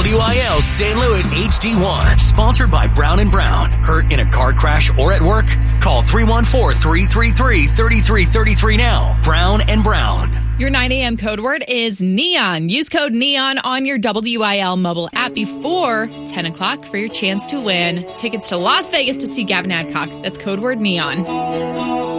WIL St. Louis HD1. Sponsored by Brown & Brown. Hurt in a car crash or at work? Call 314-333-3333 now. Brown & Brown. Your 9 a.m. code word is NEON. Use code NEON on your WIL mobile app before 10 o'clock for your chance to win tickets to Las Vegas to see Gavin Adcock. That's code word NEON.